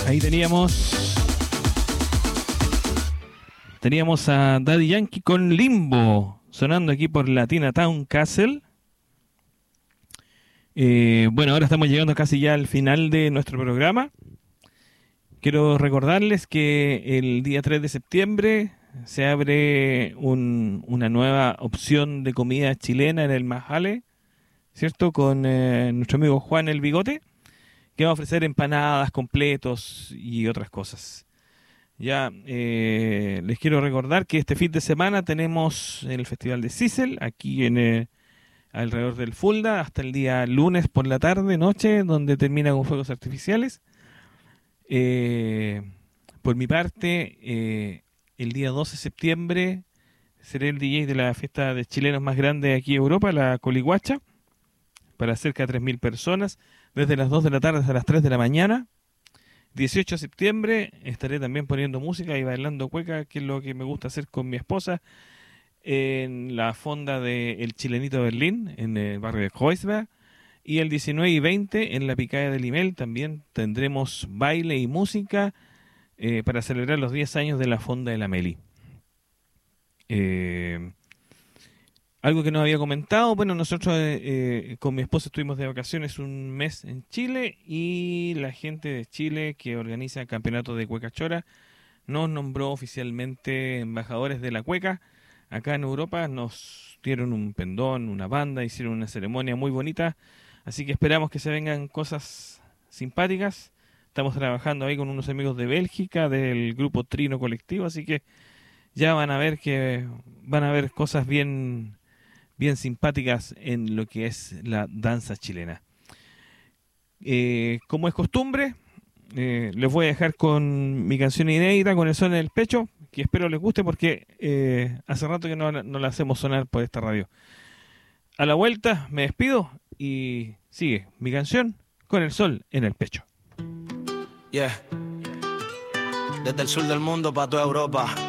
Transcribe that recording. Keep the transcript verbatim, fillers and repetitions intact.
Ahí teníamos teníamos a Daddy Yankee con Limbo sonando aquí por Latina Town Castle. Eh, bueno, ahora estamos llegando casi ya al final de nuestro programa. Quiero recordarles que el día tres de septiembre se abre un, una nueva opción de comida chilena en el Majale, ¿cierto? Con eh, nuestro amigo Juan el Bigote, que va a ofrecer empanadas, completos y otras cosas. Ya eh, les quiero recordar que este fin de semana tenemos el Festival de Sisel aquí en eh, alrededor del Fulda hasta el día lunes por la tarde, noche, donde termina con fuegos artificiales. Eh, por mi parte, eh, el día doce de septiembre seré el D J de la fiesta de chilenos más grande aquí en Europa, la Coliguacha, para cerca de tres mil personas, desde las dos de la tarde hasta las tres de la mañana. dieciocho de septiembre estaré también poniendo música y bailando cueca, que es lo que me gusta hacer con mi esposa, en la fonda de El Chilenito Berlín, en el barrio de Kreuzberg. Y el diecinueve y veinte en la Picaya de Limel también tendremos baile y música eh, para celebrar los diez años de la fonda de la Meli. Eh, algo que no había comentado, bueno, nosotros eh, eh, con mi esposa estuvimos de vacaciones un mes en Chile y la gente de Chile que organiza el campeonato de Cueca Chora nos nombró oficialmente embajadores de la cueca. Acá en Europa nos dieron un pendón, una banda, hicieron una ceremonia muy bonita. Así que esperamos que se vengan cosas simpáticas. Estamos trabajando ahí con unos amigos de Bélgica, del grupo Trino Colectivo, así que ya van a ver que van a ver cosas bien, bien simpáticas en lo que es la danza chilena. Eh, como es costumbre, eh, les voy a dejar con mi canción inédita, con el sol en el pecho, que espero les guste porque eh, hace rato que no, no la hacemos sonar por esta radio. A la vuelta me despido y sigue mi canción con el sol en el pecho. Yeah. Desde el sur del mundo para toda Europa.